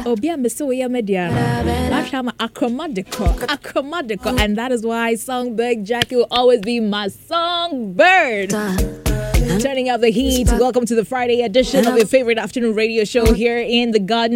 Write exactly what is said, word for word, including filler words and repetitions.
Obia Mesoya Media. Ashama Acromadiko. Acromadiko. And that is why Songbird Jackie will always be my songbird. Turning up the heat. Welcome to the Friday edition of your favorite afternoon radio show here in the garden.